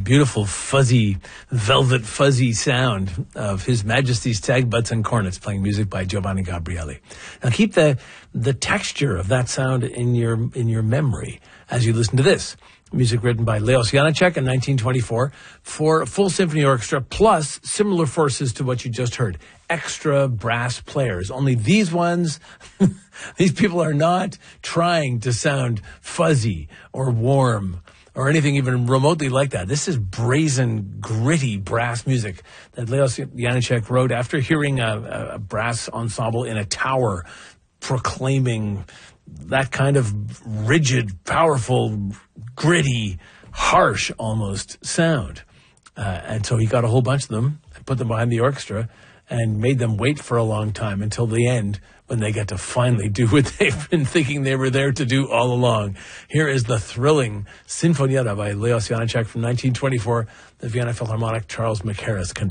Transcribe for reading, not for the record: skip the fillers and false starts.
beautiful, fuzzy, velvet fuzzy sound of His Majesty's Stag Butts and Cornets, playing music by Giovanni Gabrieli. Now keep the texture of that sound in your memory as you listen to this. Music written by Leos Janáček in 1924 for full symphony orchestra, plus similar forces to what you just heard. Extra brass players. Only these ones, these people are not trying to sound fuzzy or warm or anything even remotely like that. This is brazen, gritty brass music that Leos Janáček wrote after hearing a brass ensemble in a tower proclaiming that kind of rigid, powerful, gritty, harsh almost sound. And so he got a whole bunch of them and put them behind the orchestra and made them wait for a long time until the end, when they get to finally do what they've been thinking they were there to do all along. Here is the thrilling Sinfonietta by Leos Janáček from 1924, the Vienna Philharmonic, Charles Mackerras conducted.